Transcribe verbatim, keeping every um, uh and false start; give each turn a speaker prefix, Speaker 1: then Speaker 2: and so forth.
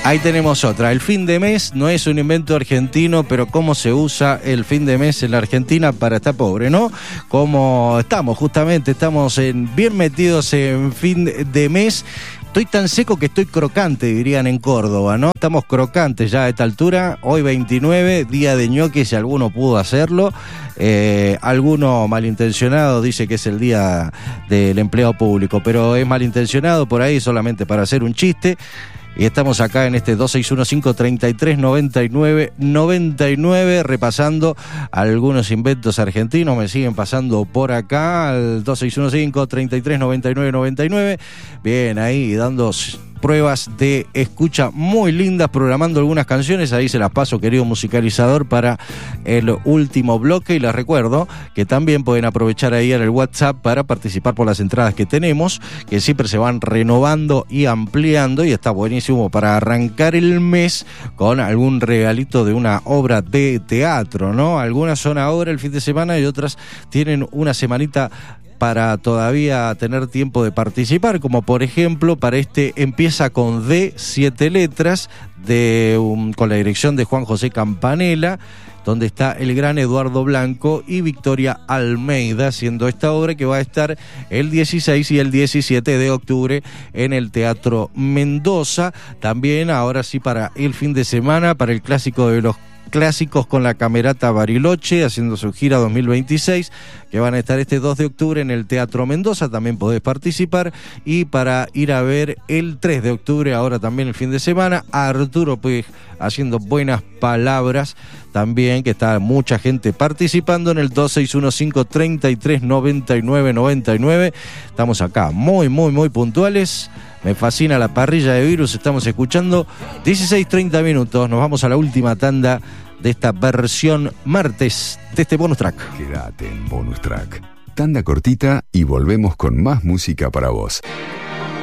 Speaker 1: Ahí tenemos otra. El fin de mes no es un invento argentino, pero cómo se usa el fin de mes en la Argentina para estar pobre, ¿no? Como estamos, justamente, estamos en, bien metidos en fin de mes. Estoy tan seco que estoy crocante, dirían en Córdoba, ¿no? Estamos crocantes ya a esta altura. Hoy veintinueve, día de ñoque, si alguno pudo hacerlo. Eh, alguno malintencionado dice que es el día del empleado público, pero es malintencionado por ahí solamente para hacer un chiste. Y estamos acá en este dos seis uno cinco, treinta y tres, noventa y nueve, noventa y nueve, repasando algunos inventos argentinos. Me siguen pasando por acá al dos seis uno cinco, treinta y tres, noventa y nueve, noventa y nueve. Bien, ahí dando pruebas de escucha muy lindas, programando algunas canciones. Ahí se las paso, querido musicalizador, para el último bloque. Y les recuerdo que también pueden aprovechar ahí en el WhatsApp para participar por las entradas que tenemos, que siempre se van renovando y ampliando, y está buenísimo para arrancar el mes con algún regalito de una obra de teatro, ¿no? Algunas son ahora el fin de semana y otras tienen una semanita para todavía tener tiempo de participar, como por ejemplo para este Empieza con D, siete letras, de um, con la dirección de Juan José Campanella, donde está el gran Eduardo Blanco y Victoria Almeida haciendo esta obra, que va a estar el dieciséis y el diecisiete de octubre en el Teatro Mendoza. También ahora sí para el fin de semana, para el clásico de los clásicos con la Camerata Bariloche haciendo su gira dos mil veintiséis, que van a estar este dos de octubre en el Teatro Mendoza. También podés participar. Y para ir a ver el tres de octubre, ahora también el fin de semana, a Arturo Puig haciendo buenas palabras también, que está mucha gente participando en el dos seis uno cinco, treinta y tres, noventa y nueve, noventa y nueve. Estamos acá muy, muy, muy puntuales. Me fascina la parrilla de Virus. Estamos escuchando dieciséis, treinta minutos. Nos vamos a la última tanda de esta versión martes de este bonus track.
Speaker 2: Quédate en bonus track. Tanda cortita y volvemos con más música para vos.